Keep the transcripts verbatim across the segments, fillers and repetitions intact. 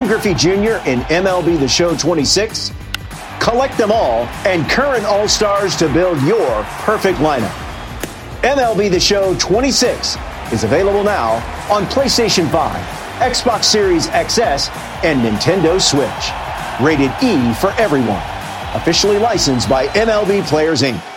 Griffey Junior in M L B The Show twenty-six. Collect them all and current All-Stars to build your perfect lineup. M L B The Show twenty-six is available now on PlayStation five, Xbox Series X S, and Nintendo Switch. Rated E for everyone. Officially licensed by M L B Players, Incorporated.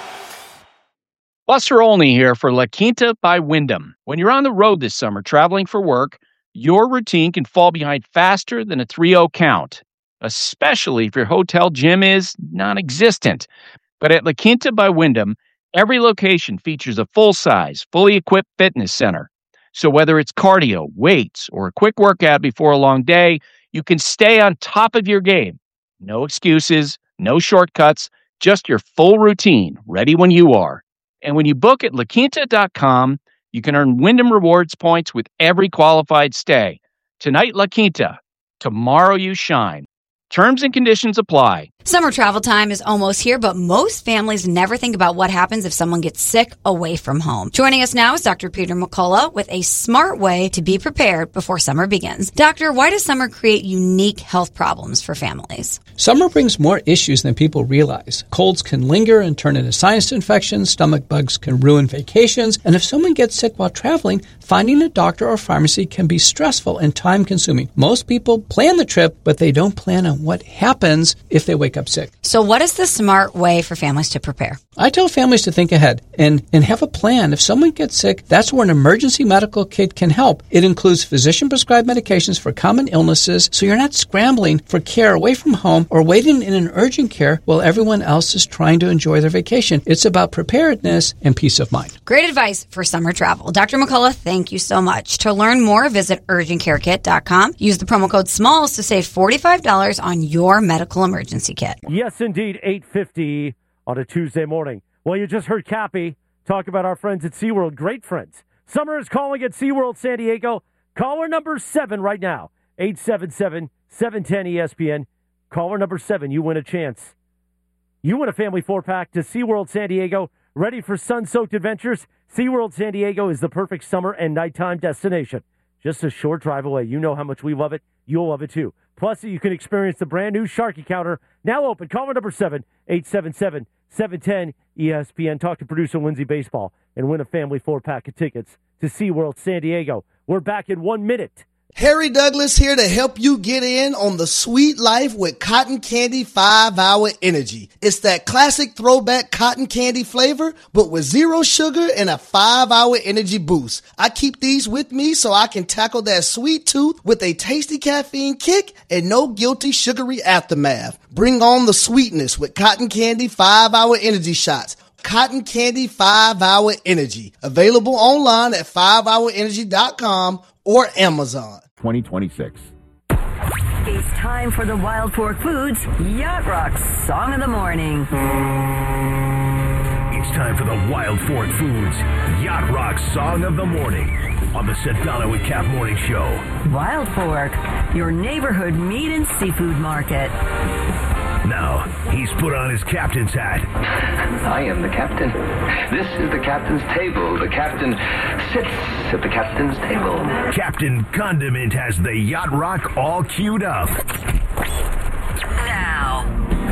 Buster Olney here for La Quinta by Wyndham. When you're on the road this summer traveling for work, your routine can fall behind faster than a three oh count, especially if your hotel gym is non-existent. But at La Quinta by Wyndham, every location features a full-size, fully equipped fitness center. So whether it's cardio, weights, or a quick workout before a long day, you can stay on top of your game. No excuses, no shortcuts, just your full routine, ready when you are. And when you book at la quinta dot com, you can earn Wyndham Rewards points with every qualified stay. Tonight, La Quinta. Tomorrow, you shine. Terms and conditions apply. Summer travel time is almost here, but most families never think about what happens if someone gets sick away from home. Joining us now is Doctor Peter McCullough with a smart way to be prepared before summer begins. Doctor, why does summer create unique health problems for families? Summer brings more issues than people realize. Colds can linger and turn into sinus infections, stomach bugs can ruin vacations, and if someone gets sick while traveling, finding a doctor or pharmacy can be stressful and time-consuming. Most people plan the trip, but they don't plan on what happens if they wake up sick. So what is the smart way for families to prepare? I tell families to think ahead and, and have a plan. If someone gets sick, that's where an emergency medical kit can help. It includes physician-prescribed medications for common illnesses, so you're not scrambling for care away from home or waiting in an urgent care while everyone else is trying to enjoy their vacation. It's about preparedness and peace of mind. Great advice for summer travel. Doctor McCullough, thank you so much. To learn more, visit urgent care kit dot com. Use the promo code SMALLS to save forty-five dollars on your medical emergency kit. Yes, indeed, eight fifty on a Tuesday morning. Well, you just heard Cappy talk about our friends at SeaWorld. Great friends. Summer is calling at SeaWorld San Diego. Caller number seven right now, eight seven seven, seven one zero, E S P N. Caller number seven, you win a chance. You win a family four-pack to SeaWorld San Diego. Ready for sun-soaked adventures? SeaWorld San Diego is the perfect summer and nighttime destination. Just a short drive away. You know how much we love it. You'll love it too. Plus, you can experience the brand new Sharky Counter, now open. Caller number seven, eight seven seven, seven one zero, E S P N. Talk to producer Lindsay Baseball and win a family four-pack of tickets to SeaWorld San Diego. We're back in one minute. Harry Douglas here to help you get in on the sweet life with Cotton Candy five hour Energy. It's that classic throwback cotton candy flavor, but with zero sugar and a five hour energy boost. I keep these with me so I can tackle that sweet tooth with a tasty caffeine kick and no guilty sugary aftermath. Bring on the sweetness with Cotton Candy five hour Energy shots. Cotton Candy five hour Energy. Available online at five hour energy dot com or Amazon. twenty twenty-six. It's time for the Wild Fork Foods Yacht Rock Song of the Morning. It's time for the Wild Fork Foods Yacht Rock Song of the Morning on the Sedano with Cap Morning Show. Wild Fork, your neighborhood meat and seafood market. Now, he's put on his captain's hat. I am the captain. This is the captain's table. The captain sits at the captain's table. Captain Condiment has the Yacht Rock all queued up. Now.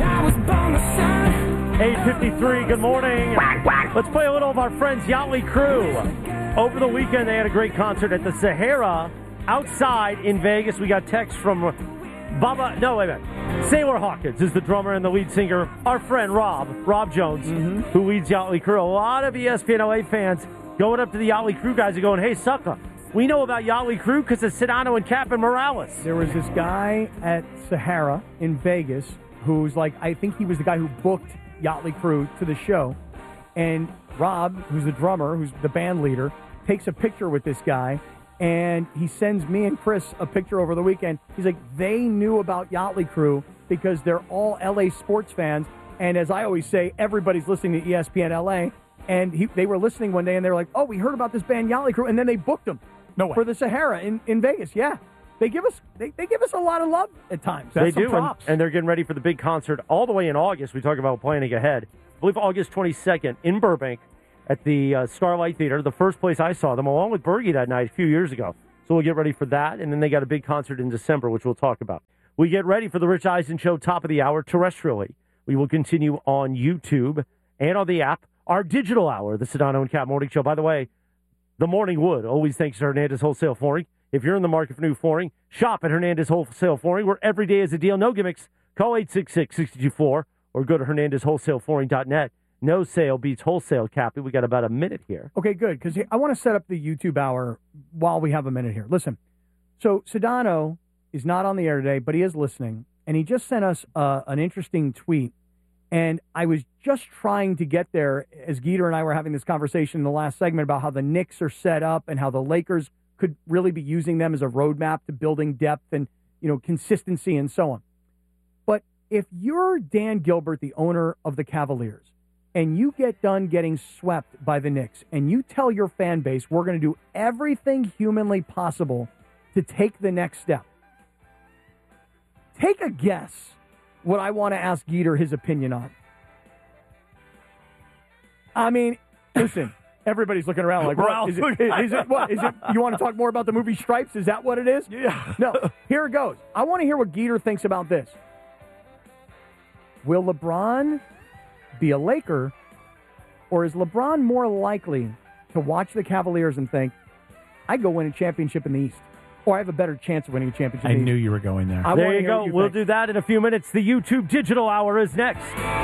eight fifty-three, good morning. Quack, quack. Let's play a little of our friends Yachtly Crew. Over the weekend, they had a great concert at the Sahara outside in Vegas. We got text from Baba, no, wait a minute. Sailor Hawkins is the drummer and the lead singer. Our friend Rob, Rob Jones, mm-hmm. who leads Yachtly Crew. A lot of E S P N L A fans going up to the Yachtly Crew guys and going, hey, sucker, we know about Yachtly Crew because of Sedano and Cap and Morales. There was this guy at Sahara in Vegas who's like, I think he was the guy who booked Yachtly Crew to the show. And Rob, who's the drummer, who's the band leader, takes a picture with this guy. And he sends me and Chris a picture over the weekend. He's like, they knew about Yachtly Crew because they're all L A sports fans. And as I always say, everybody's listening to E S P N L A. And he, they were listening one day, and they were like, oh, we heard about this band Yachtly Crew. And then they booked them no way. for the Sahara in, in Vegas. Yeah. They give us they, they give us a lot of love at times. That's they do, some props. And, and they're getting ready for the big concert all the way in August. We talk about planning ahead. I believe August twenty-second in Burbank at the uh, Starlight Theater, the first place I saw them, along with Bergie that night a few years ago. So we'll get ready for that. And then they got a big concert in December, which we'll talk about. We get ready for the Rich Eisen Show, top of the hour, terrestrially. We will continue on YouTube and on the app. Our digital hour, the Sedano and Cap Morning Show. By the way, the Morning Wood, always thanks to Hernandez Wholesale Flooring. If you're in the market for new flooring, shop at Hernandez Wholesale Flooring, where every day is a deal. No gimmicks. Call eight six six, six two four or go to hernandez wholesale flooring dot net. No sale beats wholesale, Cappy. We got about a minute here. Okay, good, because I want to set up the YouTube hour while we have a minute here. Listen, so Sedano is not on the air today, but he is listening, and he just sent us uh, an interesting tweet. And I was just trying to get there as Geeter and I were having this conversation in the last segment about how the Knicks are set up and how the Lakers could really be using them as a roadmap to building depth and, you know, consistency and so on. But if you're Dan Gilbert, the owner of the Cavaliers, and you get done getting swept by the Knicks, and you tell your fan base, we're going to do everything humanly possible to take the next step, take a guess what I want to ask Geeter his opinion on. I mean, listen, everybody's looking around like, what? Is it, is it, what? Is it, you want to talk more about the movie Stripes? Is that what it is? Yeah. No, here it goes. I want to hear what Geeter thinks about this. Will LeBron be a Laker, or is LeBron more likely to watch the Cavaliers and think, I go win a championship in the East, or I have a better chance of winning a championship I in the knew East? you were going there. I there you hear go. what you we'll think. do that in a few minutes. The YouTube digital hour is next.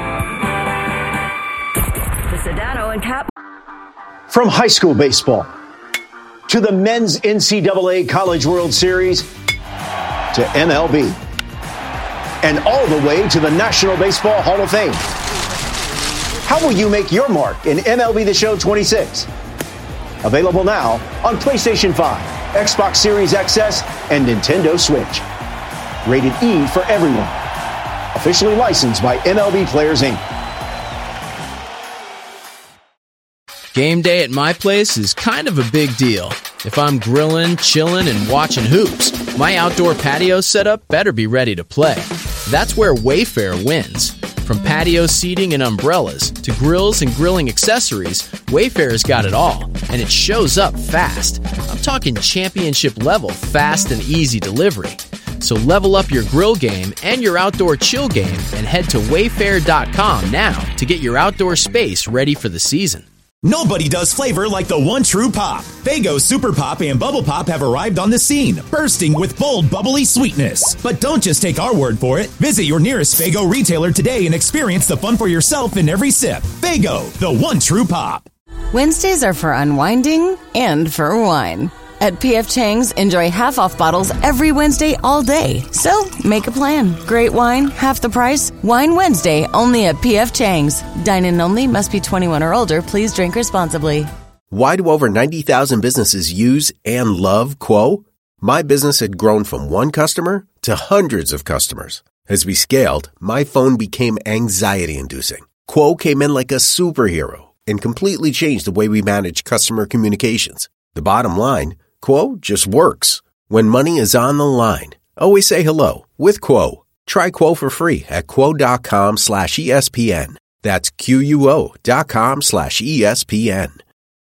The Sedano and Cap. From high school baseball to the men's N C double A College World Series to M L B and all the way to the National Baseball Hall of Fame. How will you make your mark in M L B The Show twenty-six? Available now on PlayStation five, Xbox Series X S, and Nintendo Switch. Rated E for everyone. Officially licensed by M L B Players, Incorporated. Game day at my place is kind of a big deal. If I'm grilling, chilling, and watching hoops, my outdoor patio setup better be ready to play. That's where Wayfair wins. From patio seating and umbrellas to grills and grilling accessories, Wayfair's got it all, and it shows up fast. I'm talking championship level fast and easy delivery. So level up your grill game and your outdoor chill game and head to wayfair dot com now to get your outdoor space ready for the season. Nobody does flavor like the one true pop. Faygo Super Pop and Bubble Pop have arrived on the scene, bursting with bold, bubbly sweetness. But don't just take our word for it. Visit your nearest Faygo retailer today and experience the fun for yourself in every sip. Faygo, the one true pop. Wednesdays are for unwinding and for wine. At P F Chang's, enjoy half-off bottles every Wednesday all day. So, make a plan. Great wine, half the price. Wine Wednesday, only at P F Chang's. Dine-in only, must be twenty-one or older. Please drink responsibly. Why do over ninety thousand businesses use and love Quo? My business had grown from one customer to hundreds of customers. As we scaled, my phone became anxiety-inducing. Quo came in like a superhero and completely changed the way we manage customer communications. The bottom line, Quo just works. When money is on the line, always say hello with Quo. Try Quo for free at quo.com slash ESPN. That's Q-U-O dot com slash ESPN.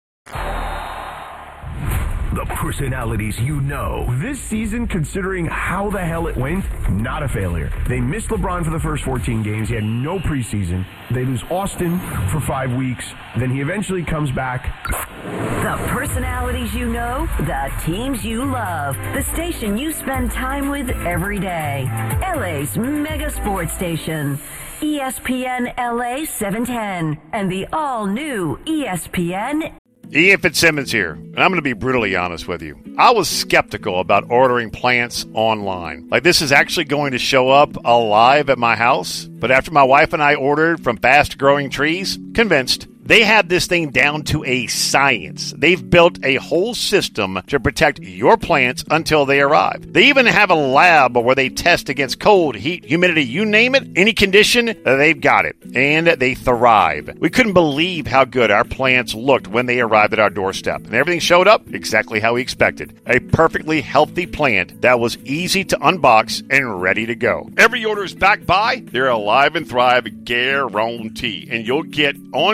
The personalities you know. This season, considering how the hell it went, not a failure. They missed LeBron for the first fourteen games. He had no preseason. They lose Austin for five weeks. Then he eventually comes back. The personalities you know, the teams you love, the station you spend time with every day. L A's mega sports station. E S P N L A seven ten and the all-new E S P N. Ian Fitzsimmons here, and I'm going to be brutally honest with you. I was skeptical about ordering plants online. Like, this is actually going to show up alive at my house. But after my wife and I ordered from Fast Growing Trees, convinced. They have this thing down to a science. They've built a whole system to protect your plants until they arrive. They even have a lab where they test against cold, heat, humidity, you name it, any condition, they've got it. And they thrive. We couldn't believe how good our plants looked when they arrived at our doorstep. And everything showed up exactly how we expected. A perfectly healthy plant that was easy to unbox and ready to go. Every order is backed by their Alive and Thrive guarantee. And you'll get ongoing support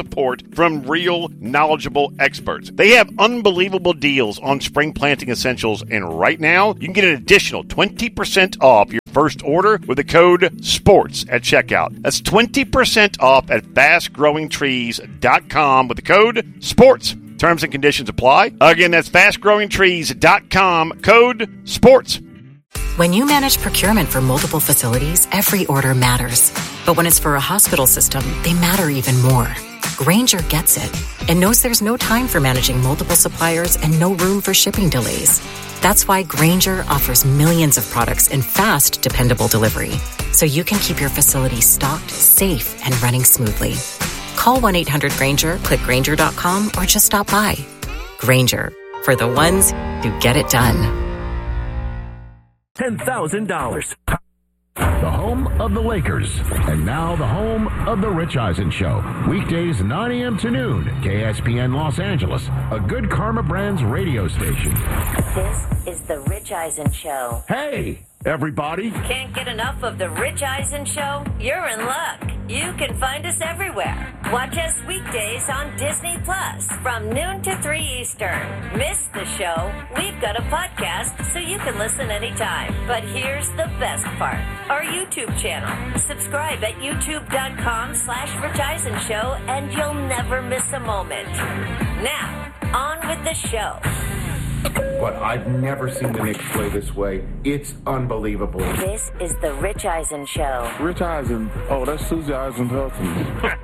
support from real, knowledgeable experts. They have unbelievable deals on spring planting essentials, and right now, you can get an additional twenty percent off your first order with the code SPORTS at checkout. That's twenty percent off at fast growing trees dot com with the code SPORTS. Terms and conditions apply. Again, that's fast growing trees dot com, code SPORTS. When you manage procurement for multiple facilities, every order matters. But when it's for a hospital system, they matter even more. Grainger gets it and knows there's no time for managing multiple suppliers and no room for shipping delays. That's why Grainger offers millions of products in fast, dependable delivery, so you can keep your facility stocked, safe, and running smoothly. Call one eight hundred Grainger, click Grainger dot com, or just stop by. Grainger, for the ones who get it done. ten thousand dollars. The home of the Lakers. And now the home of the Rich Eisen Show. Weekdays nine a.m. to noon. K S P N Los Angeles. A Good Karma Brands radio station. This is the Rich Eisen Show. Hey, everybody. Can't get enough of the Rich Eisen Show? You're in luck. You can find us everywhere. Watch us weekdays on Disney Plus from noon to three Eastern. Miss the show? We've got a podcast so you can listen anytime. But here's the best part. Our YouTube channel. Subscribe at youtube.com slash Rich Eisen Show and you'll never miss a moment. Now, on with the show. But I've never seen the Knicks play this way. It's unbelievable. This is the Rich Eisen Show. Rich Eisen. Oh, that's Susie Eisenhausen.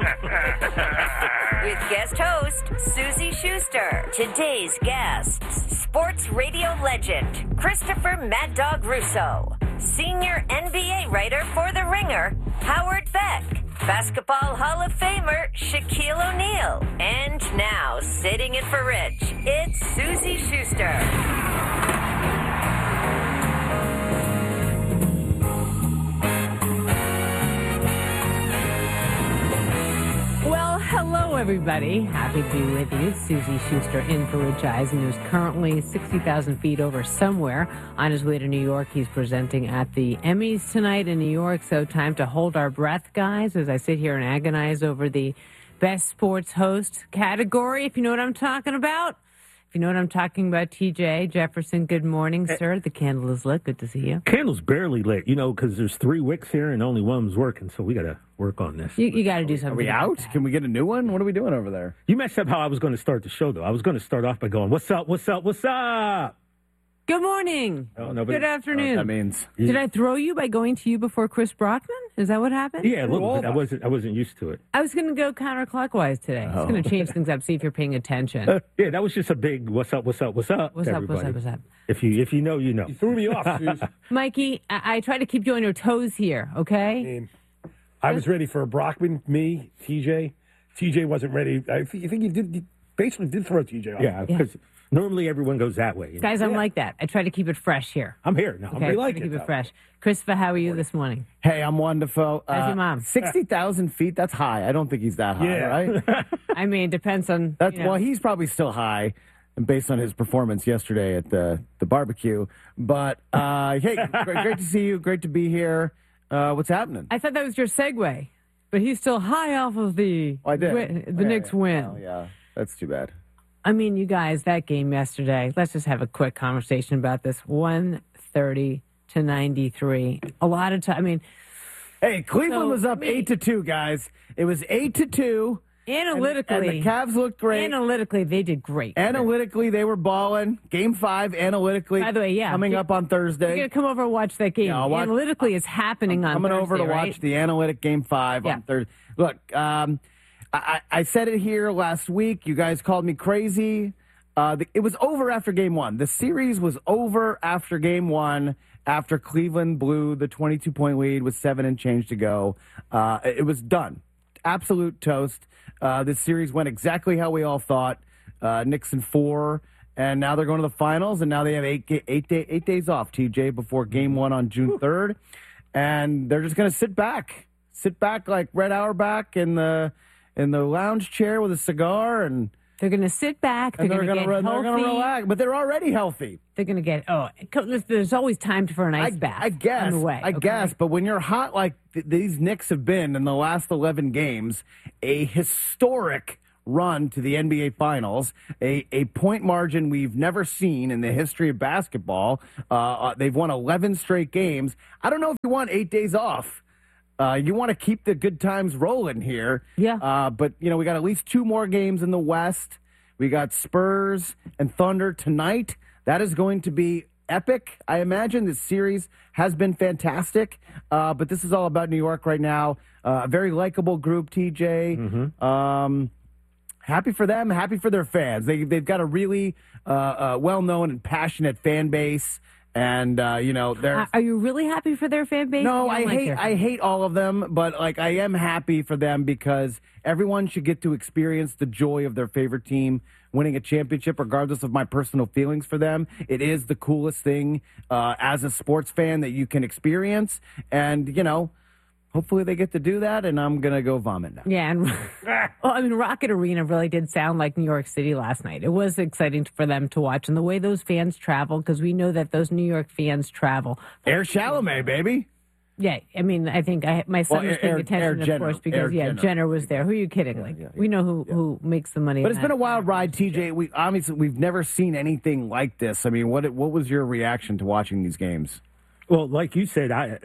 With guest host, Susie Schuster. Today's guests, sports radio legend, Christopher Mad Dog Russo. Senior N B A writer for The Ringer, Howard Beck. Basketball Hall of Famer, Shaquille O'Neal. And now, sitting in for Rich, it's Susie Schuster. Well, hello, everybody. Happy to be with you. Susie Schuster in for Rich Eisen, who's currently sixty thousand feet over somewhere on his way to New York. He's presenting at the Emmys tonight in New York, so time to hold our breath, guys, as I sit here and agonize over the Best Sports Host category, if you know what I'm talking about. If you know what I'm talking about, T J Jefferson, good morning, sir. The candle is lit. Good to see you. Candle's barely lit, you know, because there's three wicks here and only one's working, so we got to work on this. You, you got to do something. Are we out? Can we get a new one? What are we doing over there? You messed up how I was going to start the show, though. I was going to start off by going, what's up, what's up, what's up? Good morning. Oh, nobody, Good afternoon. That means. Did I throw you by going to you before Chris Brockman? Is that what happened? Yeah, a little bit. I wasn't, I wasn't used to it. I was going to go counterclockwise today. I was going to change things up, see if you're paying attention. Uh, yeah, that was just a big what's up, what's up, what's up. What's up, what's up, what's up? If you if you know, you know. You threw me off, Susan. Mikey, I-, I try to keep you on your toes here, okay? I was ready for a Brockman, me, T J. T J wasn't ready. I think, I think you did you basically did throw T J off. Yeah, because yeah. normally everyone goes that way. Guys, know? I'm yeah. like that. I try to keep it fresh here. I'm here. No, okay, I'm like to it, keep though. it fresh. Christopher, how are you this morning? Hey, I'm wonderful. How's uh, your mom? sixty thousand feet, that's high. I don't think he's that high, yeah. right? I mean, it depends on... That's, you know. Well, he's probably still high, and based on his performance yesterday at the, the barbecue. But, uh, hey, great, great to see you. Great to be here. Uh, what's happening? I thought that was your segue, but he's still high off of the, oh, I did. Win, the yeah, Knicks yeah. win. Oh, yeah, that's too bad. I mean, you guys, that game yesterday, let's just have a quick conversation about this. one thirty to ninety-three. A lot of time. I mean, hey, Cleveland so was up me, eight to two, guys. It was eight to two. Analytically, and, and the Cavs looked great. Analytically, they did great. Analytically, they were balling. Game five, analytically. By the way, yeah, coming you, up on Thursday. You're gonna come over and watch that game. Yeah, watch, analytically, is happening I'm on. Coming Thursday, over to right? watch the analytic game five yeah. on Thursday. Look, um, I, I said it here last week. You guys called me crazy. Uh, the, it was over after game one. The series was over after game one. After Cleveland blew the twenty-two point lead with seven and change to go, uh, it was done. Absolute toast. Uh, this series went exactly how we all thought. Uh, Knicks in four, and now they're going to the finals, and now they have eight eight, day, eight days off, T J, before game one on June third. And they're just going to sit back. Sit back like Red Auerbach in the in the lounge chair with a cigar and They're going to sit back. They're And they're going to gonna get re- they're healthy. gonna relax, but they're already healthy. They're going to get, oh, there's always time for an ice I, bath. I guess. On the way, I okay? guess. But when you're hot like th- these Knicks have been in the last eleven games, a historic run to the N B A Finals, a, a point margin we've never seen in the history of basketball. Uh, uh, they've won eleven straight games. I don't know if you want eight days off. Uh, you want to keep the good times rolling here. Yeah. Uh, but, you know, we got at least two more games in the West. We got Spurs and Thunder tonight. That is going to be epic, I imagine. This series has been fantastic. Uh, but this is all about New York right now. Uh, a very likable group, T J. Mm-hmm. Um, happy for them. Happy for their fans. They, they've got a really uh, uh, well-known and passionate fan base. And, uh, you know, they're... Are you really happy for their fan base? No, You don't I like hate their- I hate all of them, but like I am happy for them because everyone should get to experience the joy of their favorite team winning a championship, regardless of my personal feelings for them. It is the coolest thing uh, as a sports fan that you can experience, and you know, hopefully they get to do that. And I'm gonna go vomit now. Yeah, and well, I mean, Rocket Arena really did sound like New York City last night. It was exciting for them to watch, and the way those fans travel, because we know that those New York fans travel. Air Chalamet, baby. Yeah, I mean, I think I my son Well, was paying Air- attention, Air of Jenner. course, because Air yeah, Jenner. Jenner was there. Who are you kidding? Like, we know who who makes the money. But on it's been that. a wild ride, T J. We obviously we've never seen anything like this. I mean, what what was your reaction to watching these games? Well, like you said, I,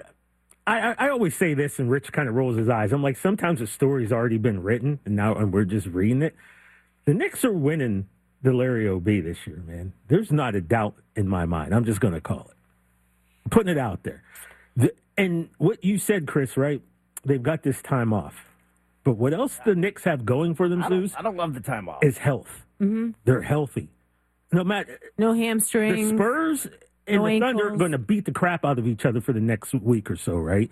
I, I always say this, and Rich kind of rolls his eyes. I'm like, sometimes the story's already been written, and now and we're just reading it. The Knicks are winning the Larry O B this year, man. There's not a doubt in my mind. I'm just going to call it. I'm putting it out there. The, and what you said, Chris, right? They've got this time off. But what else the Knicks have going for I themselves don't, I don't love the time off. is health. Mm-hmm. They're healthy. No matter No hamstrings. the Spurs and no the Thunder are ankles. going to beat the crap out of each other for the next week or so, right?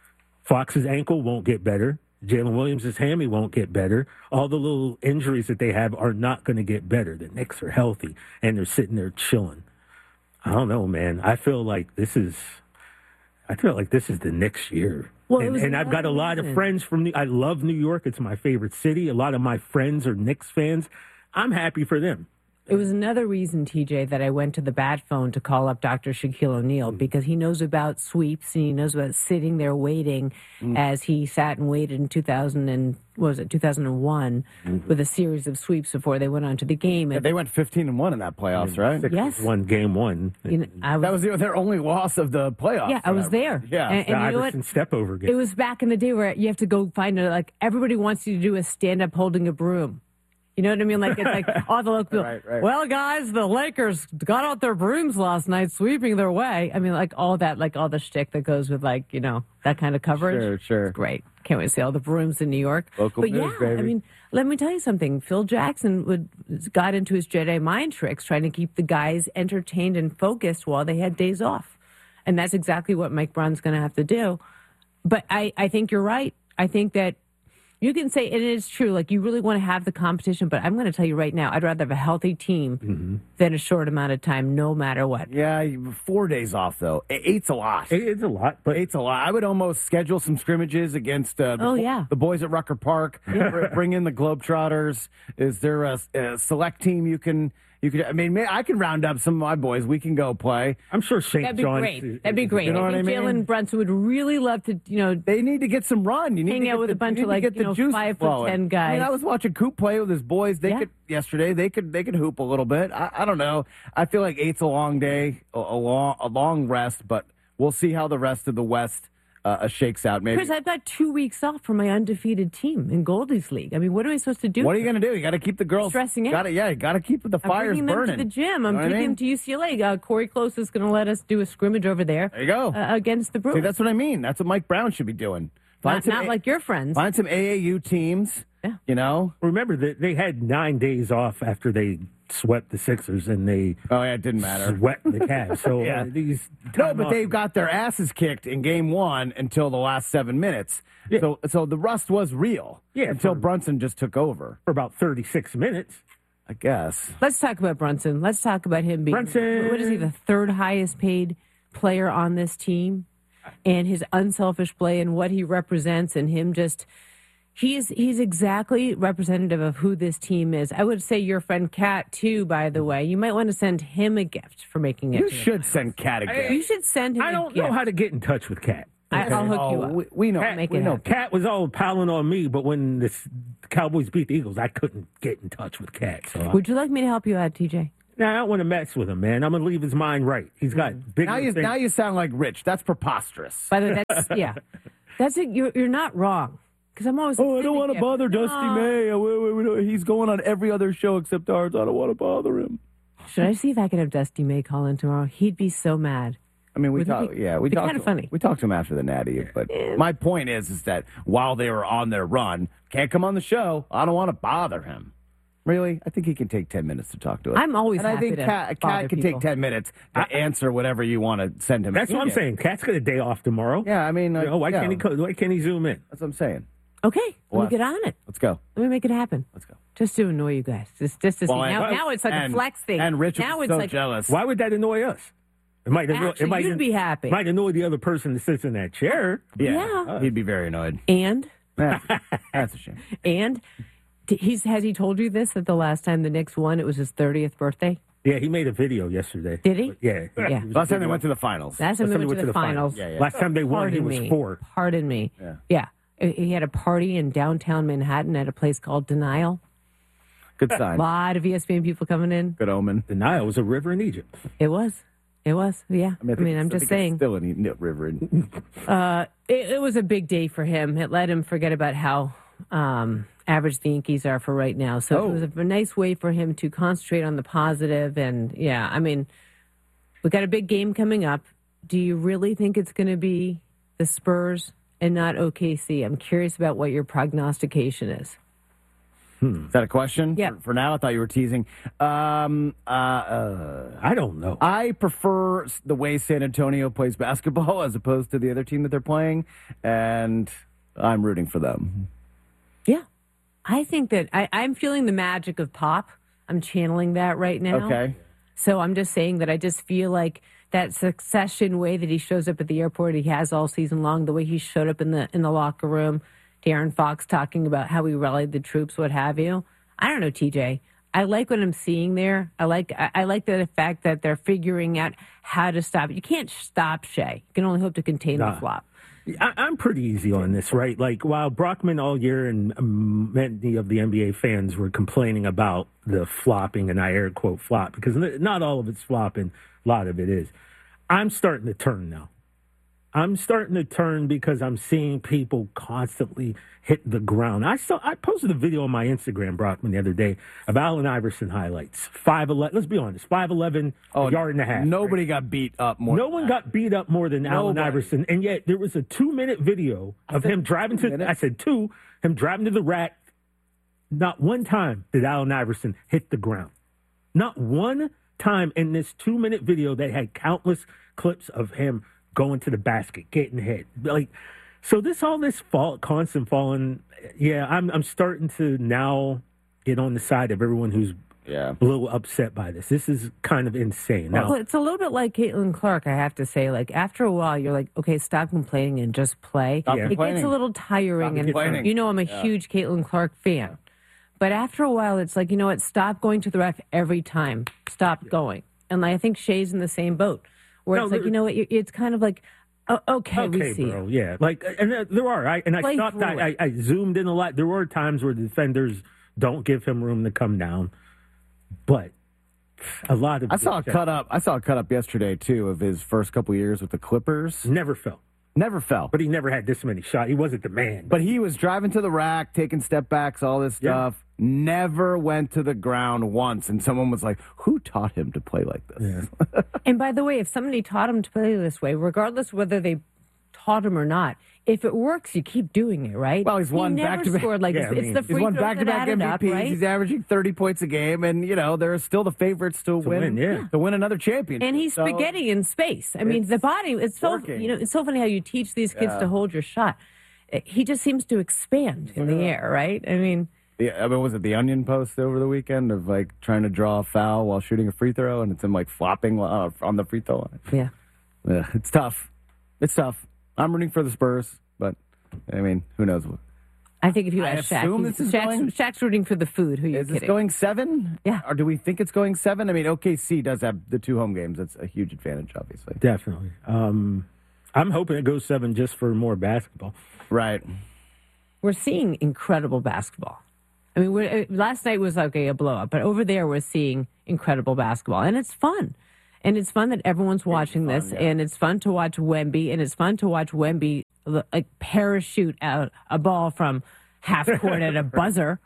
Fox's ankle won't get better. Jalen Williams' hammy won't get better. All the little injuries that they have are not going to get better. The Knicks are healthy, and they're sitting there chilling. I don't know, man. I feel like this is, I feel like this is the Knicks year. Well, it and was and I've got a lot of amazing. friends from, New, I love New York. It's my favorite city. A lot of my friends are Knicks fans. I'm happy for them. It was another reason, T J, that I went to the bat phone to call up Doctor Shaquille O'Neal because he knows about sweeps and he knows about sitting there waiting Mm. as he sat and waited in two thousand and what was it two thousand one Mm-hmm. with a series of sweeps before they went on to the game. Yeah, And they went fifteen and one in that playoffs, right? Six Yes. one game one. you know, I was, That was the- their only loss of the playoffs. yeah, I was there. Yeah. and, The and you know what? Iverson step over game. It was back in the day where you have to go find it. Like everybody wants you to do a stand up holding a broom. You know what I mean? Like it's like all the local people. Right, right. Well, guys, the Lakers got out their brooms last night, sweeping their way. I mean, like all that, like all the shtick that goes with like you know that kind of coverage. Sure, sure. It's great. Can't wait to see all the brooms in New York. Local but news, yeah, I baby. mean, let me tell you something. Phil Jackson would got into his Jedi mind tricks, trying to keep the guys entertained and focused while they had days off, and that's exactly what Mike Brown's going to have to do. But I, I think you're right. I think that you can say, and it is true, like you really want to have the competition, but I'm going to tell you right now, I'd rather have a healthy team Mm-hmm. than a short amount of time, no matter what. Yeah, you- four days off though. E- Eight's a lot. It- it's a lot, but Eight's a lot. I would almost schedule some scrimmages against uh, the, Oh, bo- yeah. the boys at Rucker Park. Br- Bring in the Globetrotters. Is there a, a select team you can you could? I mean, may, I can round up some of my boys. We can go play. I'm sure Saint That'd be John's. great. is- That'd be great. You know I what think I mean? Jalen Brunson would really love to, you know, They need to get some run. You need hang to out get with the, a bunch you of need to like, get you the know, juice five foot flowing. ten guys. I mean, I was watching Coop play with his boys. They Yeah. could yesterday. They could they could hoop a little bit. I, I don't know. I feel like eight's a long day, a, a long a long rest, but we'll see how the rest of the West uh, shakes out. Maybe. Chris, I've got two weeks off from my undefeated team in Goldie's League. I mean, what am I supposed to do? What are you going to do? You got to keep the girls Stressing out. Got to yeah. You got to keep the I'm fires bringing burning. them to the gym. I'm You know what I taking mean? them to U C L A. Uh, Corey Close is going to let us do a scrimmage over there. There you go. Uh, against the See, Brewers. that's what I mean. That's what Mike Brown should be doing. Find not some not A- like your friends. Find some A A U teams. Yeah. You know. Remember that they had nine days off after they swept the Sixers and they Oh yeah, it didn't matter. swept the Cavs. So Yeah. uh, these No, time but off- they got their asses kicked in game one until the last seven minutes. Yeah. So, so the rust was real. Yeah, until for- Brunson just took over. for about thirty-six minutes. I guess. Let's talk about Brunson. Let's talk about him being Brunson. what is he, the third highest paid player on this team, and his unselfish play and what he represents, and him just He's he's exactly representative of who this team is. I would say your friend Kat, too, by the way. You might want to send him a gift for making it. You should send Kat a gift. You should send him I a don't gift. know how to get in touch with Kat. I, I'll hook you up. We, we know. Kat, Make we it know. happen. Kat was all piling on me, but when the Cowboys beat the Eagles, I couldn't get in touch with Kat. So Would you like me to help you out, T J? Now, I don't want to mess with him, man. I'm going to leave his mind right. He's got Mm. bigger Now you, things. now you sound like Rich. That's preposterous. By the way, that's yeah, that's it. You're you're not wrong because I'm always. Oh, I don't want to gift. bother Dusty No. May. Wait, wait, wait, He's going on every other show except ours. I don't want to bother him. Should I see if I can have Dusty May call in tomorrow? He'd be so mad. I mean, we Wouldn't talk. it be- Yeah, we be talked. kinda to- funny. We talked to him after the Natty, but my point is, is that while they were on their run, can't come on the show. I don't want to bother him. Really, I think he can take ten minutes to talk to us. I'm always and I happy think to Kat, bother Kat can people. take ten minutes to answer whatever you want to send him. That's what I'm saying. Kat's got a day off tomorrow. Yeah, I mean, uh, You know, why yeah. can't he? co- Why can't he zoom in? That's what I'm saying. Okay, let What? me get on it. Let's go. Let me make it happen. Let's go. Just to annoy you guys. Just, just to Well, see. Now, and- now it's like and- a flex thing. and Rich now was it's so like, jealous. Why would that annoy us? It might annoy. Actually, it might, you'd be happy. Might annoy the other person that sits in that chair. Yeah, Yeah. he'd be very annoyed. And That's, that's a shame. and t- he's has he told you this that the last time the Knicks won, it was his thirtieth birthday. Yeah, he made a video yesterday. Did he? Yeah. Yeah. It was Last a time they video. went to the finals. Last time Last they went to the, finals. Yeah, yeah. Last time they won, he Pardon was me. four. Pardon me. Yeah. Yeah. He had a party in downtown Manhattan at a place called Denial. Good A sign. lot of E S P N people coming in. Good omen. The Nile was a river in Egypt. It was. It was. Yeah. I mean, think I'm it's- just I think saying. it's still in the river. Uh, it, it was a big day for him. It let him forget about how um, average the Yankees are for right now. So Oh. it was a, a nice way for him to concentrate on the positive. And yeah, I mean, we got a big game coming up. Do you really think it's going to be the Spurs and not O K C? I'm curious about what your prognostication is. Hmm. Is that a question? Yeah. For, for now, I thought you were teasing. Um, uh, uh, I don't know. I prefer the way San Antonio plays basketball as opposed to the other team that they're playing, and I'm rooting for them. Yeah. I think that I, I'm feeling the magic of Pop. I'm channeling that right now. Okay. So I'm just saying that I just feel like that succession way that he shows up at the airport, he has all season long, the way he showed up in the in the locker room, Darren Fox talking about how he rallied the troops, what have you. I don't know, T J. I like what I'm seeing there. I like I, I like the fact that they're figuring out how to stop it. You can't stop Shea. You can only hope to contain Nah. the flop. I, I'm pretty easy on this, right? Like, while Brockman all year and um, many of the N B A fans were complaining about the flopping, and I air quote flop, because n- not all of it's flopping, a lot of it is. I'm starting to turn now. I'm starting to turn because I'm seeing people constantly hit the ground. I saw I posted a video on my Instagram, Brockman, the other day of Allen Iverson highlights. five eleven, let's be honest, five eleven, Oh, a yard and a half. Nobody got beat up more. No than one that. got beat up more than Allen Nobody. Iverson, and yet there was a two-minute video of him driving to. minutes? I said two. Him driving to the rack. Not one time did Allen Iverson hit the ground. Not one time in this two-minute video that had countless clips of him going to the basket, getting hit. Like, so this all this fall, constant falling. Yeah, I'm I'm starting to now get on the side of everyone who's yeah a little upset by this. This is kind of insane. Now, Well, it's a little bit like Caitlin Clark, I have to say. Like, after a while, you're like, okay, stop complaining and just play. Stop it gets complaining. a little tiring. Stop And complaining. you know, I'm a Yeah. huge Caitlin Clark fan. But after a while, it's like, you know what? Stop going to the ref every time. Stop going. And like, I think Shay's in the same boat, where No, it's like, there- you know what? It- It's kind of like, oh, okay, okay, we see. bro. Yeah, like, and uh, there are. I and I Play stopped. through I, I, I zoomed in a lot. There were times where the defenders don't give him room to come down, but a lot of I saw a cut up. I saw a cut up yesterday too of his first couple years with the Clippers. Never fell. Never fell. But he never had this many shots. He wasn't the man. But he was driving to the rack, taking step backs, all this Yeah. stuff. Never went to the ground once. And someone was like, who taught him to play like this? Yeah. And by the way, if somebody taught him to play this way, regardless whether they taught him or not, if it works, you keep doing it, right? Well, he's won he never back-to-back- scored like Yeah, this. I It's mean, the He's free won throws that back-to-back added M up, V Ps. right? He's averaging thirty points a game. And, you know, they're still the favorites to, win, win, yeah. to win another championship. And he's So- spaghetti in space. I mean, the it's body, it's so, working. you know, it's so funny how you teach these kids Yeah. to hold your shot. Uh, He just seems to expand in the air, right? I mean, Yeah, I mean, was it the Onion post over the weekend of like trying to draw a foul while shooting a free throw, and it's him like flopping uh, on the free throw line? yeah. Yeah, it's tough. It's tough. I'm rooting for the Spurs, but I mean, who knows? I think if you I ask Shaq, assume he's- this is Shaq's, going- Shaq's rooting for the food. Who are you Is kidding? this going seven? Yeah. Or do we think it's going seven? I mean, O K C does have the two home games. That's a huge advantage, obviously. Definitely. Um, I'm hoping it goes seven just for more basketball. Right. We're seeing incredible basketball. I mean, we're, uh, last night was okay, a blowout, but over there we're seeing incredible basketball, and it's fun. And it's fun that everyone's watching this, and it's fun to watch Wemby, and it's fun to watch Wemby like parachute out a ball from half court at a buzzer.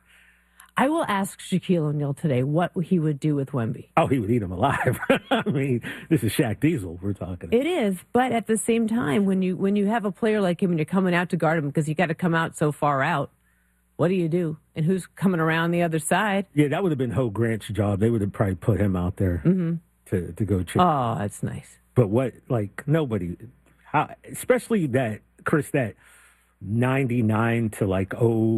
I will ask Shaquille O'Neal today what he would do with Wemby. Oh, he would eat him alive. I mean, this is Shaq Diesel we're talking. It is, but at the same time, when you when you have a player like him and you're coming out to guard him because you got to come out so far out, what do you do? And who's coming around the other side? Yeah, that would have been Ho Grant's job. They would have probably put him out there Mm-hmm. to, to go check. Oh, that's nice. But what, like, nobody, how, especially that, Chris, that ninety-nine to like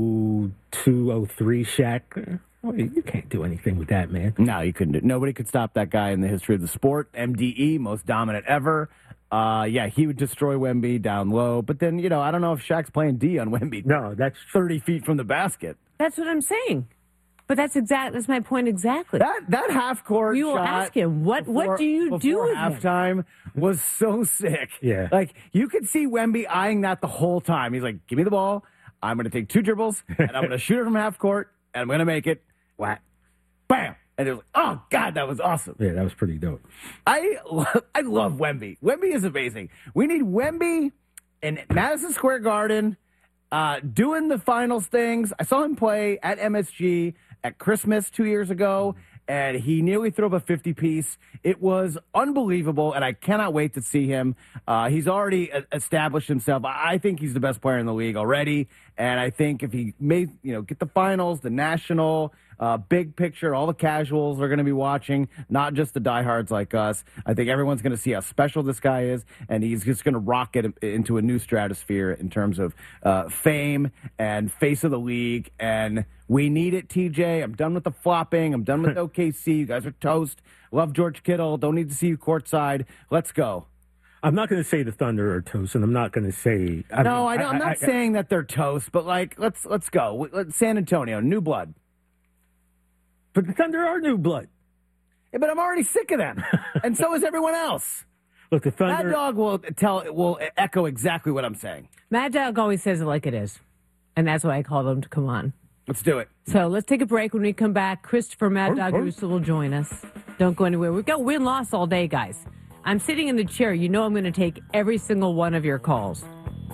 oh two, oh three Shaq. Oh, you can't do anything with that, man. No, you couldn't do it. Nobody could stop that guy in the history of the sport. M D E, most dominant ever. Uh, yeah, he would destroy Wemby down low. But then, you know, I don't know if Shaq's playing D on Wemby. No, that's thirty feet from the basket. That's what I'm saying. But that's exact. That's my point exactly. That that half court You will shot ask him what before- what do you do before with him? halftime was so sick. Yeah. Like you could see Wemby eyeing that the whole time. He's like, "Give me the ball. I'm going to take two dribbles and I'm going to shoot it from half court and I'm going to make it." Whack, bam, and it was like, "Oh God, that was awesome." Yeah, that was pretty dope. I lo- I love Wemby. Wemby is amazing. We need Wemby in Madison Square Garden uh, doing the finals things. I saw him play at M S G at Christmas two years ago, and he nearly threw up a fifty-piece. It was unbelievable, and I cannot wait to see him. Uh, he's already a- established himself. I I think he's the best player in the league already, and I think if he may, you know, get the finals, the national, uh, big picture, all the casuals are going to be watching, not just the diehards like us. I think everyone's going to see how special this guy is, and he's just going to rocket into a new stratosphere in terms of uh, fame and face of the league, and we need it, T J. I'm done with the flopping. I'm done with O K C. You guys are toast. Love George Kittle. Don't need to see you courtside. Let's go. I'm not going to say the Thunder are toast, and I'm not going to say. I no, mean, I, I'm not I, I, saying that they're toast, but like, let's let's go. Let's, San Antonio, new blood. But the Thunder are new blood. Yeah, but I'm already sick of them, and so is everyone else. Look, the Thunder. Mad Dog will tell will echo exactly what I'm saying. Mad Dog always says it like it is, and that's why I called him to come on. Let's do it. So let's take a break. When we come back, Christopher Mad Dog Russo will join us. Don't go anywhere. We've got win-loss all day, guys. I'm sitting in the chair. You know I'm going to take every single one of your calls.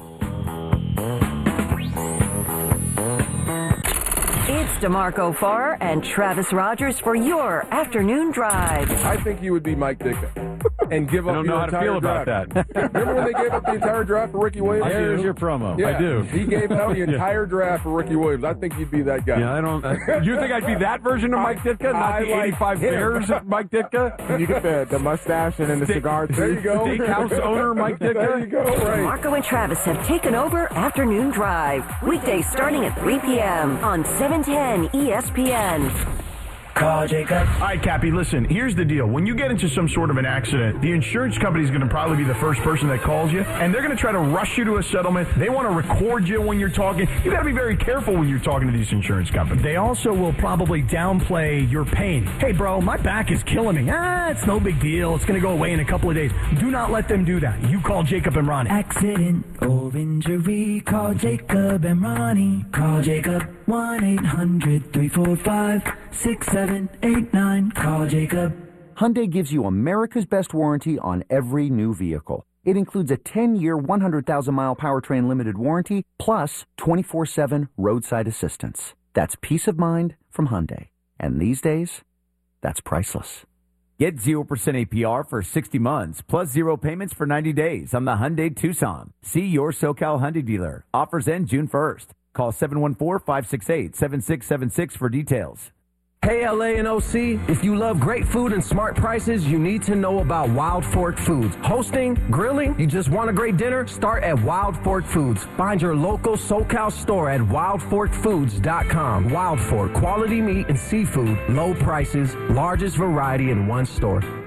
It's DeMarco Farr and Travis Rogers for your afternoon drive. I think you would be Mike Ditka and give I up don't your know how to entire feel about draft. that. Remember when they gave up the entire draft for Ricky Williams? There's your promo. Yeah, I do. He gave up the Yeah. entire draft for Ricky Williams. I think you'd be that guy. Yeah, I don't. Uh, you think I'd be that version of Mike Ditka, not I the like eighty-five him. Bears Mike Ditka? You get the, the mustache and then the Steak- cigar. There you go. Steakhouse owner Mike Ditka. There you go. Right. Marco and Travis have taken over Afternoon Drive. Weekdays starting at three p.m. on seven ten E S P N. Call Jacob. All right, Cappy, listen, here's the deal. When you get into some sort of an accident, the insurance company is going to probably be the first person that calls you, and they're going to try to rush you to a settlement. They want to record you when you're talking. You got to be very careful when you're talking to these insurance companies. They also will probably downplay your pain. Hey, bro, my back is killing me. Ah, it's no big deal. It's going to go away in a couple of days. Do not let them do that. You call Jacob and Ronnie. Accident or injury, call Jacob and Ronnie. Call Jacob, one eight hundred three four five six seven eight nine. Call Jacob. Hyundai gives you America's best warranty on every new vehicle. It includes a ten-year, one hundred thousand mile powertrain limited warranty, plus twenty-four seven roadside assistance. That's peace of mind from Hyundai. And these days, that's priceless. Get zero percent A P R for sixty months, plus zero payments for ninety days on the Hyundai Tucson. See your SoCal Hyundai dealer. Offers end June first. Call seven one four, five six eight, seven six seven six for details. Hey, L A and O C, if you love great food and smart prices, you need to know about Wild Fork Foods. Hosting, grilling, you just want a great dinner? Start at Wild Fork Foods. Find your local SoCal store at wild fork foods dot com. Wild Fork, quality meat and seafood, low prices, largest variety in one store.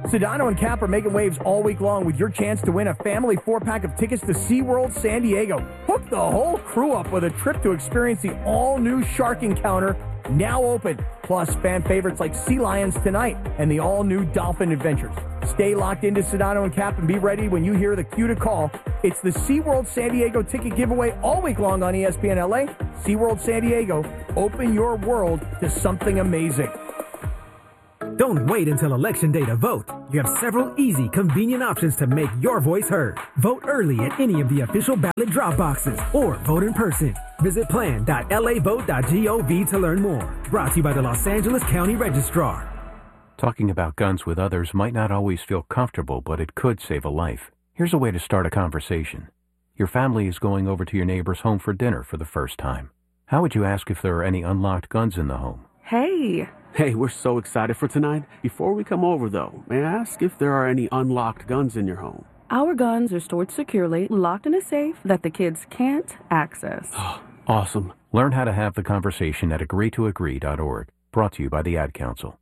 Sedano and Cap are making waves all week long with your chance to win a family four-pack of tickets to SeaWorld San Diego. Hook the whole crew up with a trip to experience the all-new Shark Encounter, now open. Plus, fan favorites like Sea Lions Tonight and the all-new Dolphin Adventures. Stay locked into Sedano and Cap and be ready when you hear the cue to call. It's the SeaWorld San Diego ticket giveaway all week long on E S P N L A. SeaWorld San Diego, open your world to something amazing. Don't wait until Election Day to vote. You have several easy, convenient options to make your voice heard. Vote early at any of the official ballot drop boxes or vote in person. Visit plan dot L A vote dot gov to learn more. Brought to you by the Los Angeles County Registrar. Talking about guns with others might not always feel comfortable, but it could save a life. Here's a way to start a conversation. Your family is going over to your neighbor's home for dinner for the first time. How would you ask if there are any unlocked guns in the home? Hey. Hey, we're so excited for tonight. Before we come over, though, may I ask if there are any unlocked guns in your home? Our guns are stored securely, locked in a safe that the kids can't access. Awesome. Learn how to have the conversation at agree to agree dot org. Brought to you by the Ad Council.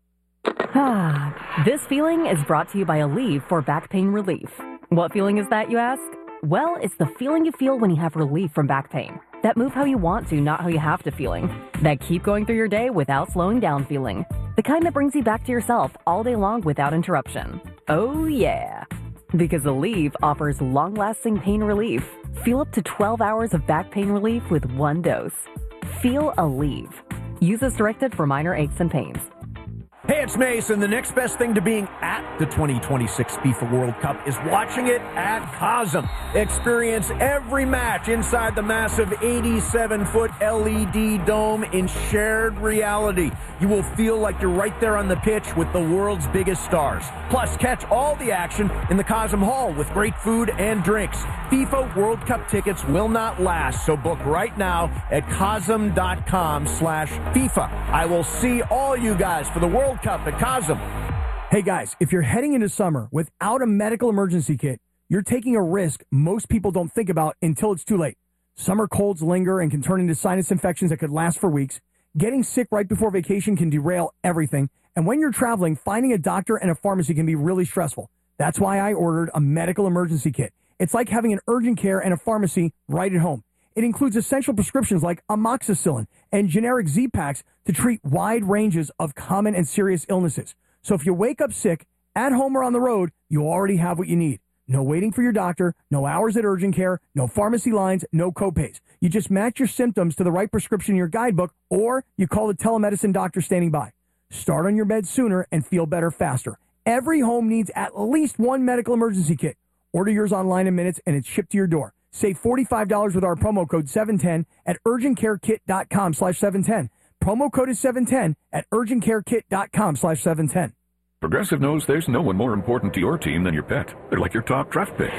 Ah, this feeling is brought to you by Aleve for back pain relief. What feeling is that, you ask? Well, it's the feeling you feel when you have relief from back pain. That move how you want to, not how you have to feeling. That keep going through your day without slowing down feeling. The kind that brings you back to yourself all day long without interruption. Oh yeah. Because Aleve offers long-lasting pain relief. Feel up to twelve hours of back pain relief with one dose. Feel Aleve. Use as directed for minor aches and pains. Hey, it's Mason. The next best thing to being at the twenty twenty-six FIFA World Cup is watching it at Cosm. Experience every match inside the massive eighty-seven foot L E D dome in shared reality. You will feel like you're right there on the pitch with the world's biggest stars. Plus, catch all the action in the Cosm Hall with great food and drinks. FIFA World Cup tickets will not last, so book right now at Cosm.com slash FIFA. I will see all you guys for the World Cup at Cosm. Hey guys, if you're heading into summer without a medical emergency kit, you're taking a risk most people don't think about until it's too late. Summer colds linger and can turn into sinus infections that could last for weeks. Getting sick right before vacation can derail everything. And when you're traveling, finding a doctor and a pharmacy can be really stressful. That's why I ordered a medical emergency kit. It's like having an urgent care and a pharmacy right at home. It includes essential prescriptions like amoxicillin and generic Z-Packs to treat wide ranges of common and serious illnesses. So if you wake up sick, at home or on the road, you already have what you need. No waiting for your doctor, no hours at urgent care, no pharmacy lines, no copays. You just match your symptoms to the right prescription in your guidebook, or you call the telemedicine doctor standing by. Start on your bed sooner and feel better faster. Every home needs at least one medical emergency kit. Order yours online in minutes and it's shipped to your door. Save forty-five dollars with our promo code seven ten at urgentcarekit.com slash 710. Promo code is seven ten at urgentcarekit.com slash 710. Progressive knows there's no one more important to your team than your pet. They're like your top draft pick.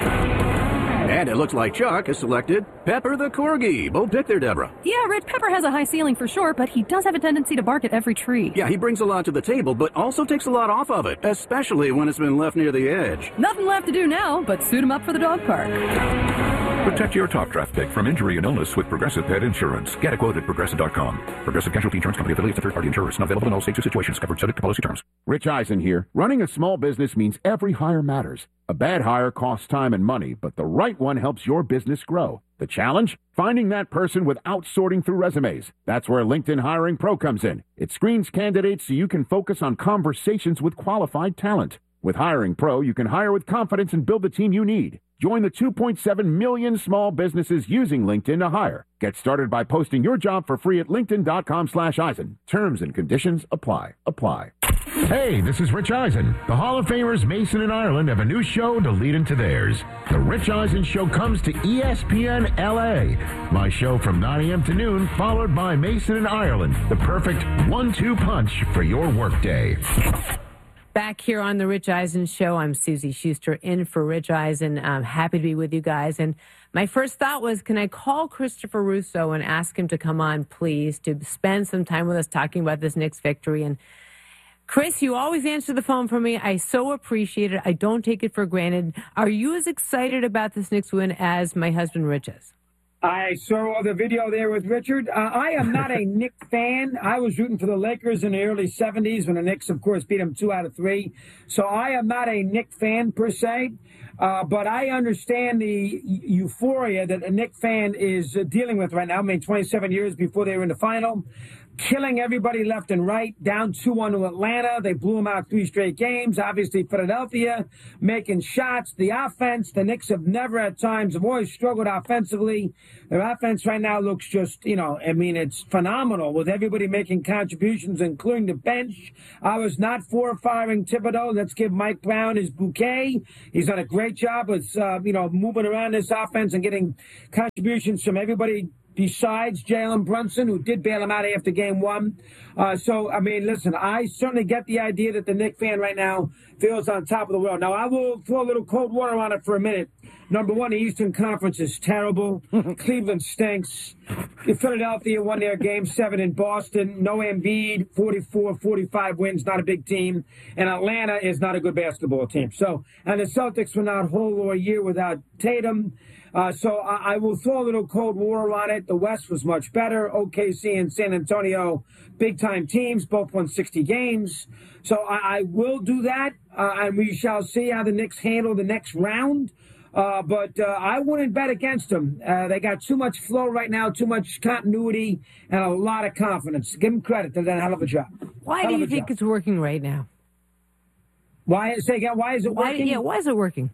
And it looks like Chuck has selected Pepper the Corgi. Bold pick there, Deborah. Yeah, Rich, Pepper has a high ceiling for sure, but he does have a tendency to bark at every tree. Yeah, he brings a lot to the table, but also takes a lot off of it, especially when it's been left near the edge. Nothing left to do now but suit him up for the dog park. Protect your top draft pick from injury and illness with Progressive Pet Insurance. Get a quote at Progressive dot com. Progressive Casualty Insurance Company affiliates and third-party insurers. Not available in all states or situations. Covered subject to policy terms. Rich Eisen here. Running a small business means every hire matters. A bad hire costs time and money, but the right one helps your business grow. The challenge? Finding that person without sorting through resumes. That's where LinkedIn Hiring Pro comes in. It screens candidates so you can focus on conversations with qualified talent. With Hiring Pro, you can hire with confidence and build the team you need. Join the two point seven million small businesses using LinkedIn to hire. Get started by posting your job for free at linkedin.com slash Eisen. Terms and conditions apply. Apply. Hey, this is Rich Eisen. The Hall of Famers Mason and Ireland have a new show to lead into theirs. The Rich Eisen Show comes to E S P N L A. My show from nine a.m. to noon, followed by Mason and Ireland. The perfect one two punch for your workday. Back here on the Rich Eisen Show, I'm Susie Schuster in for Rich Eisen. I'm happy to be with you guys. And my first thought was, can I call Christopher Russo and ask him to come on, please, to spend some time with us talking about this Knicks victory? And Chris, you always answer the phone for me. I so appreciate it. I don't take it for granted. Are you as excited about this Knicks win as my husband Rich is? I saw the video there with Richard. Uh, I am not a Knick fan. I was rooting for the Lakers in the early seventies when the Knicks, of course, beat them two out of three. So I am not a Knick fan per se. Uh, but I understand the euphoria that a Knick fan is uh, dealing with right now. I mean, twenty-seven years before they were in the final. Killing everybody left and right, down two one to Atlanta. They blew them out three straight games. Obviously, Philadelphia making shots. The offense, the Knicks have never at times, have always struggled offensively. Their offense right now looks just, you know, I mean, it's phenomenal with everybody making contributions, including the bench. I was not for firing Thibodeau. Let's give Mike Brown his bouquet. He's done a great job with, uh, you know, moving around this offense and getting contributions from everybody besides Jalen Brunson, who did bail him out after game one. Uh, so, I mean, listen, I certainly get the idea that the Knicks fan right now feels on top of the world. Now, I will throw a little cold water on it for a minute. Number one, the Eastern Conference is terrible. Cleveland stinks. Philadelphia won their game seven in Boston. No Embiid, forty-four forty-five wins, not a big team. And Atlanta is not a good basketball team. So, and the Celtics were not whole or a year without Tatum. Uh, so I, I will throw a little cold water on it. The West was much better. O K C and San Antonio, big-time teams, both won sixty games. So I, I will do that, uh, and we shall see how the Knicks handle the next round. Uh, but uh, I wouldn't bet against them. Uh, they got too much flow right now, too much continuity, and a lot of confidence. Give them credit. They've done a hell of a job. Why hell do you think job. it's working right now? Why, say again, why is it Why, working? yeah, why is it working?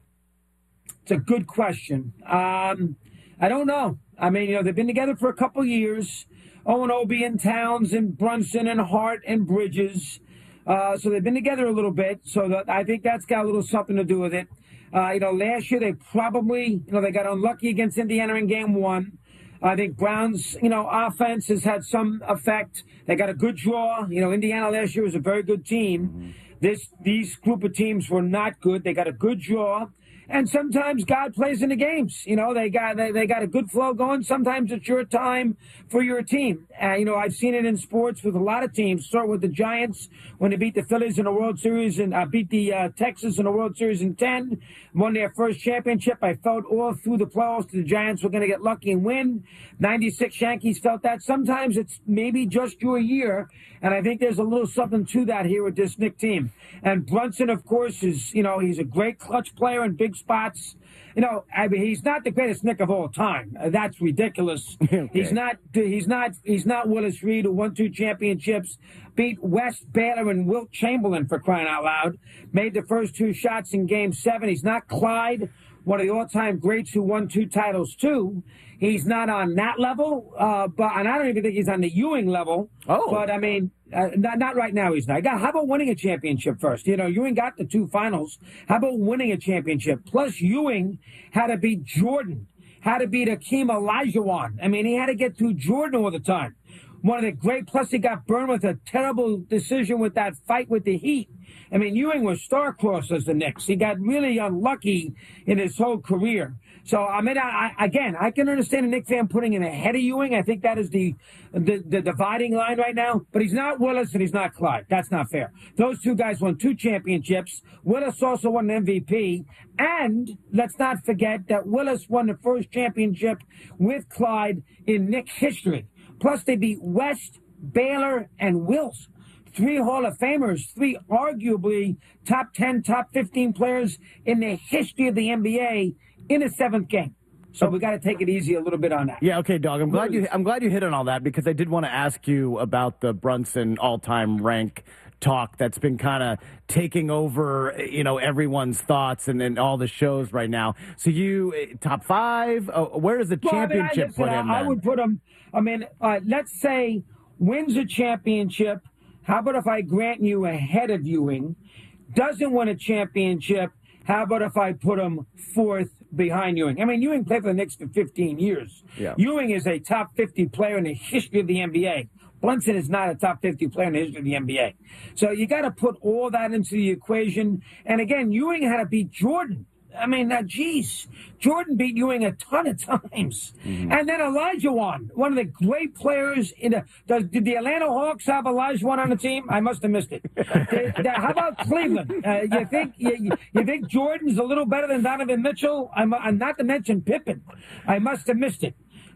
It's a good question. Um, I don't know. I mean, you know, they've been together for a couple years. Owen Obi and Towns and Brunson and Hart and Bridges. Uh, so they've been together a little bit. So that, I think that's got a little something to do with it. Uh, you know, last year they probably, you know, they got unlucky against Indiana in game one. I think Brown's, you know, offense has had some effect. They got a good draw. You know, Indiana last year was a very good team. This, these group of teams were not good. They got a good draw. And sometimes God plays in the games. You know, they got they, they got a good flow going. Sometimes it's your time for your team. Uh, you know, I've seen it in sports with a lot of teams. Start with the Giants when they beat the Phillies in the World Series and uh, beat the uh, Texans in the World Series in ten. Won their first championship. I felt all through the playoffs the Giants were going to get lucky and win. ninety-six Yankees felt that. Sometimes it's maybe just your year. And I think there's a little something to that here with this Knick team. And Brunson, of course, is, you know, he's a great clutch player in big spots. You know, I mean, he's not the greatest Knick of all time. Uh, that's ridiculous. Okay. He's not, he's not, he's not Willis Reed, who won two championships, beat West Baylor and Wilt Chamberlain, for crying out loud, made the first two shots in game seven. He's not Clyde, one of the all-time greats who won two titles too. He's not on that level, uh, but and I don't even think he's on the Ewing level. Oh, but I mean, uh, not not right now. He's not. How about winning a championship first? You know, Ewing got the two finals. How about winning a championship? Plus, Ewing had to beat Jordan, had to beat Akeem Olajuwon. I mean, he had to get through Jordan all the time. One of the great. Plus, he got burned with a terrible decision with that fight with the Heat. I mean, Ewing was star-crossed as the Knicks. He got really unlucky in his whole career. So, I mean, I, I, again, I can understand a Knicks fan putting him ahead of Ewing. I think that is the, the the dividing line right now. But he's not Willis and he's not Clyde. That's not fair. Those two guys won two championships. Willis also won an M V P. And let's not forget that Willis won the first championship with Clyde in Knicks history. Plus, they beat West, Baylor, and Wills. Three Hall of Famers, three arguably top ten, top fifteen players in the history of the N B A in a seventh game. So we got to take it easy a little bit on that. Yeah, okay, dog. I'm glad you I'm glad you hit on all that because I did want to ask you about the Brunson all-time rank talk that's been kind of taking over, you know, everyone's thoughts and, and all the shows right now. So you top five? Oh, where does the well, championship I mean, I, listen, put him? I, I would put him. I mean, uh, let's say wins a championship. How about if I grant you ahead of Ewing? Doesn't win a championship. How about if I put him fourth behind Ewing? I mean, Ewing played for the Knicks for fifteen years. Yeah. Ewing is a top fifty player in the history of the N B A. Brunson is not a top fifty player in the history of the N B A. So you got to put all that into the equation. And again, Ewing had to beat Jordan. I mean, uh, geez, Jordan beat Ewing a ton of times. Mm-hmm. And then Olajuwon, one of the great players in the, does, did the Atlanta Hawks have Olajuwon on the team? I must have missed it. the, the, how about Cleveland? Uh, you think you, you think Jordan's a little better than Donovan Mitchell? I'm, I'm not to mention Pippen. I must have missed it.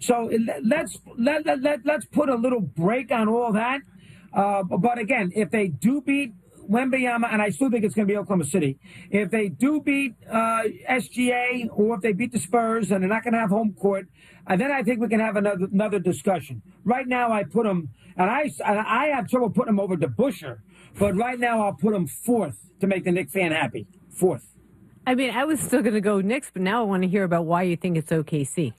So let's let, let, let, let's put a little break on all that. Uh, but again, if they do beat Wembanyama, and I still think it's going to be Oklahoma City, if they do beat uh, S G A or if they beat the Spurs and they're not going to have home court, and then I think we can have another another discussion. Right now, I put them, and I, and I have trouble putting them over to Busher, but right now I'll put them fourth to make the Knicks fan happy. Fourth. I mean, I was still going to go Knicks, but now I want to hear about why you think it's O K C.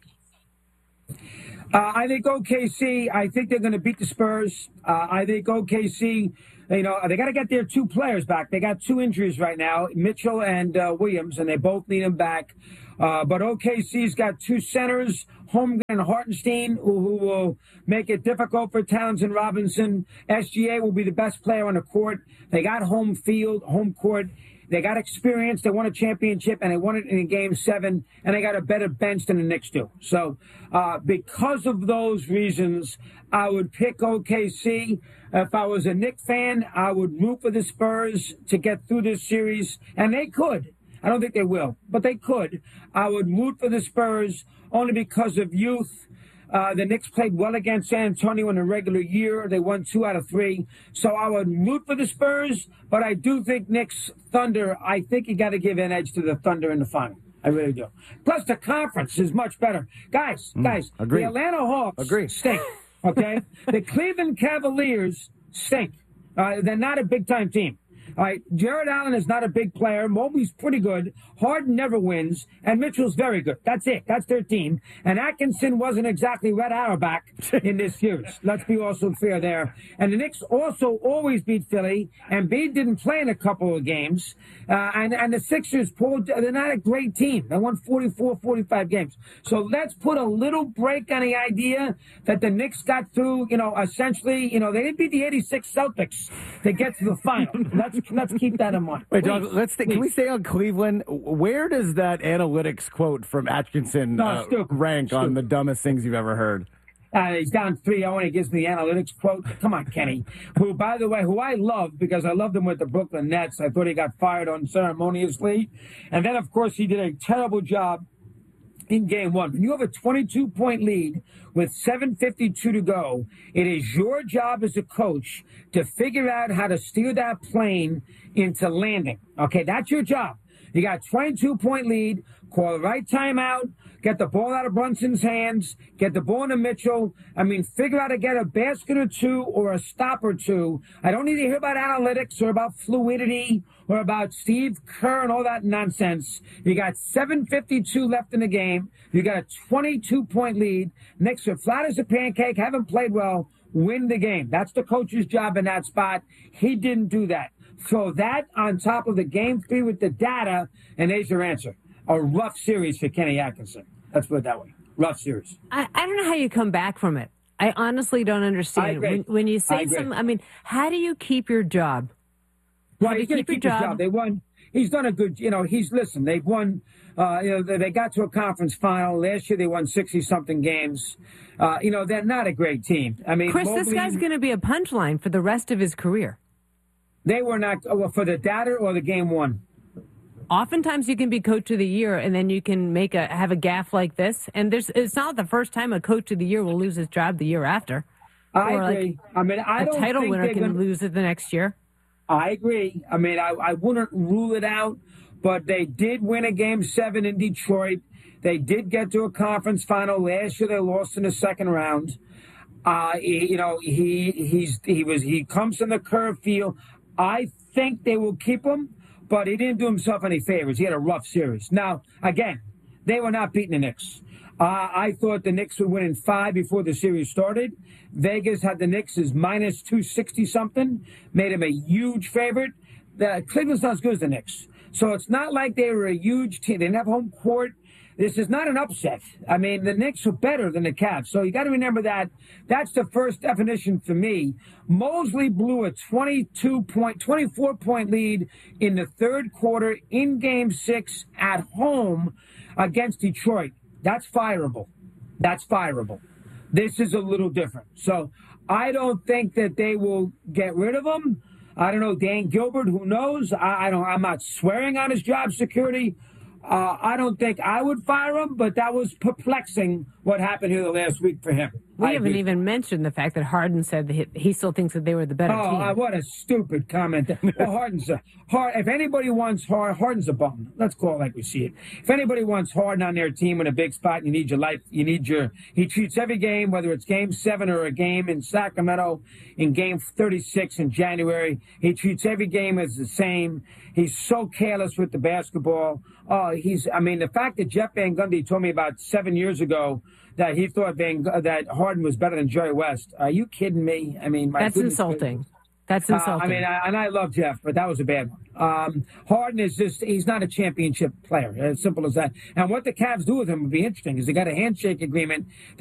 Uh, I think O K C, I think they're going to beat the Spurs. Uh, I think O K C, you know, they got to get their two players back. They got two injuries right now, Mitchell and uh, Williams, and they both need them back. Uh, but O K C's got two centers, Holmgren and Hartenstein, who, who will make it difficult for Towns and Robinson. S G A will be the best player on the court. They got home field, home court. They got experience. They won a championship, and they won it in Game Seven. And they got a better bench than the Knicks do. So, uh, because of those reasons, I would pick O K C. If I was a Knicks fan, I would root for the Spurs to get through this series, and they could. I don't think they will, but they could. I would root for the Spurs only because of youth. Uh, the Knicks played well against San Antonio in the regular year. They won two out of three. So I would root for the Spurs, but I do think Knicks Thunder, I think you got to give an edge to the Thunder in the final. I really do. Plus, the conference is much better. Guys, mm, guys, agree. The Atlanta Hawks agree. stink, okay? The Cleveland Cavaliers stink. Uh, they're not a big-time team. All right, Jared Allen is not a big player. Mobley's pretty good. Harden never wins. And Mitchell's very good. That's it. That's their team. And Atkinson wasn't exactly Red Auerbach in this series. Let's be also fair there. And the Knicks also always beat Philly. And Embiid didn't play in a couple of games. Uh, and, and the Sixers, pulled, they're not a great team. They won forty-four, forty-five games. So let's put a little break on the idea that the Knicks got through, you know, essentially, you know, they didn't beat the eighty-six Celtics to get to the final. Let's Let's keep that in mind. Wait, John, let's th- can we stay on Cleveland? Where does that analytics quote from Atkinson no, uh, rank stupid. on the dumbest things you've ever heard? Uh, he's down three oh and he gives me the analytics quote. Come on, Kenny. Who, by the way, who I love because I loved him with the Brooklyn Nets. I thought he got fired unceremoniously. And then, of course, he did a terrible job in game one. When you have a twenty-two point lead with seven fifty-two to go, it is your job as a coach to figure out how to steer that plane into landing. Okay, that's your job. You got a twenty-two point lead, call the right timeout, get the ball out of Brunson's hands, get the ball into Mitchell. I mean, figure out how to get a basket or two or a stop or two. I don't need to hear about analytics or about fluidity or about Steve Kerr and all that nonsense. You got seven fifty-two left in the game. You got a twenty-two point lead. Knicks are flat as a pancake, haven't played well, win the game. That's the coach's job in that spot. He didn't do that. Throw that on top of the game three with the data, and there's your answer. A rough series for Kenny Atkinson. Let's put it that way. Rough series. I, I don't know how you come back from it. I honestly don't understand. I agree. When, when you say I agree. some, I mean, how do you keep your job? Right, he's going to keep his job. They won. He's done a good, you know, he's, listen, they've won, uh, you know, they, they got to a conference final. Last year they won sixty-something games. Uh, you know, they're not a great team. I mean, Chris, Mobley, this guy's going to be a punchline for the rest of his career. They were not, oh, for the data or the game one? Oftentimes you can be coach of the year and then you can make a have a gaffe like this. And there's it's not the first time a coach of the year will lose his job the year after. I or agree. Like I mean, I a don't title think winner can gonna, lose it the next year. I agree. I mean, I, I wouldn't rule it out, but they did win a game seven in Detroit. They did get to a conference final. Last year they lost in the second round. Uh, he, you know, he he's he was he comes from the curve field. I think they will keep him, but he didn't do himself any favors. He had a rough series. Now, again, they were not beating the Knicks. Uh, I thought the Knicks would win in five before the series started. Vegas had the Knicks as minus two sixty something, made him a huge favorite. The Cleveland's not as good as the Knicks. So it's not like they were a huge team. They didn't have home court. This is not an upset. I mean, the Knicks are better than the Cavs. So you got to remember that. That's the first definition for me. Mosley blew a twenty-two point, twenty-four point lead in the third quarter in game six at home against Detroit. That's fireable. That's fireable. This is a little different. So I don't think that they will get rid of him. I don't know, Dan Gilbert, who knows? I, I don't, I'm not swearing on his job security. Uh, I don't think I would fire him, but that was perplexing what happened here the last week for him. We I haven't agree. even mentioned the fact that Harden said that he, he still thinks that they were the better oh, team. Uh, what a stupid comment. Well, Harden's a, Hard, if anybody wants Hard, Harden's a bum. Let's call it like we see it. If anybody wants Harden on their team in a big spot, you need your life. You need your. He treats every game, whether it's game seven or a game in Sacramento, in game thirty-six in January. He treats every game as the same. He's so careless with the basketball. Oh, he's. I mean, the fact that Jeff Van Gundy told me about seven years ago that he thought Van, that Harden was better than Jerry West. Are you kidding me? I mean, my That's goodness insulting. goodness. That's Uh, insulting. I mean, I, and I love Jeff, but that was a bad one. Um, Harden is just, he's not a championship player, as simple as that. And what the Cavs do with him would be interesting, is they got a handshake agreement